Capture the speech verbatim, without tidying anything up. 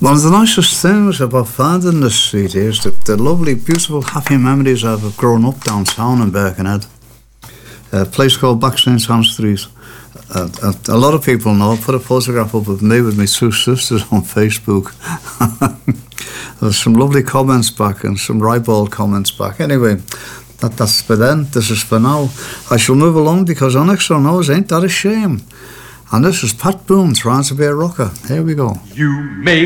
One of the nicest things about finding this street is the, the lovely, beautiful, happy memories I've grown up downtown in Birkenhead. A place called Back Saint Anne Street. Uh, uh, a lot of people know. I put a photograph up of me with my two sisters on Facebook. There's some lovely comments back and some ribald comments back. Anyway, that, that's for then. This is for now. I shall move along because Onyx or Nose ain't that a shame. And this is Pat Boone trying to be a rocker. Here we go. You may